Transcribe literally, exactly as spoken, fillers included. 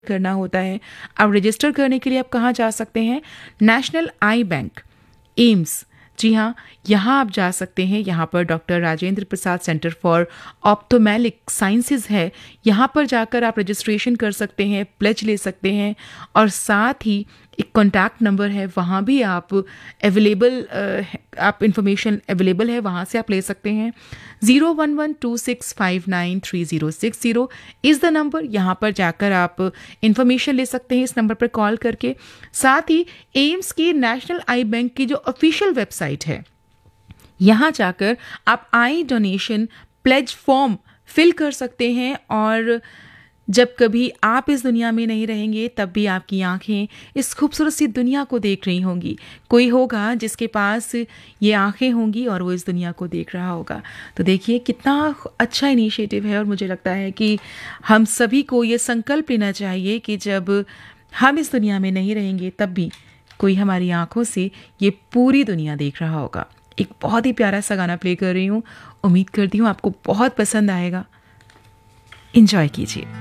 करना होता है। अब रजिस्टर करने के लिए आप कहाँ जा सकते हैं? नेशनल आई बैंक, एम्स, जी हाँ, यहाँ आप जा सकते हैं। यहाँ पर doctor Rajendra Prasad centre for ऑप्थोमेलिक sciences है। यहाँ पर जाकर आप रजिस्ट्रेशन कर सकते हैं, प्लेज ले सकते हैं, और साथ ही एक कॉन्टैक्ट नंबर है, वहाँ भी आप अवेलेबल आप इंफॉर्मेशन अवेलेबल है, वहाँ से आप ले सकते हैं। Zero one one two six five nine three zero six zero is the number. यहाँ पर जाकर आप इंफॉर्मेशन ले सकते हैं इस नंबर पर कॉल करके। साथ ही एम्स की नेशनल आई बैंक की जो ऑफिशियल वेबसाइट है, यहाँ जाकर आप आई डोनेशन प्लेज फॉर्म फिल कर सकते हैं, और जब कभी आप इस दुनिया में नहीं रहेंगे तब भी आपकी आंखें इस खूबसूरत सी दुनिया को देख रही होंगी। कोई होगा जिसके पास ये आंखें होंगी और वो इस दुनिया को देख रहा होगा। तो देखिए कितना अच्छा इनिशिएटिव है, और मुझे लगता है कि हम सभी को ये संकल्प लेना चाहिए कि जब हम इस दुनिया में नहीं रहेंगे तब भी कोई हमारी आंखों से ये पूरी दुनिया देख रहा होगा। एक बहुत ही प्यारा सा गाना प्ले कर रही हूँ, उम्मीद करती हूँ आपको बहुत पसंद आएगा। एंजॉय कीजिए।